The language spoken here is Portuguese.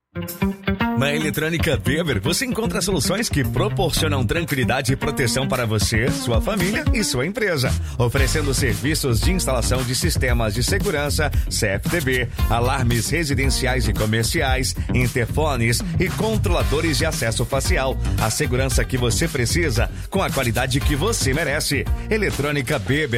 Na Eletrônica Weber, você encontra soluções que proporcionam tranquilidade e proteção para você, sua família e sua empresa. Oferecendo serviços de instalação de sistemas de segurança, CFTB, alarmes residenciais e comerciais, interfones e controladores de acesso facial. A segurança que você precisa, com a qualidade que você merece. Eletrônica Weber.